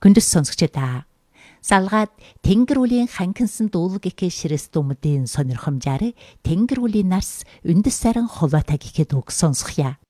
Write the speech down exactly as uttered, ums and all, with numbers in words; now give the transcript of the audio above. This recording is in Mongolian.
Хүндэс сонсогчдаа салгаад тэнгэр үлийн ханкинсан дуулаг гэхээ ширэс думдын сонирхомжаар тэнгэр үлийн нарс үндэс саран холоотаа гэхэд үг сонсохъя.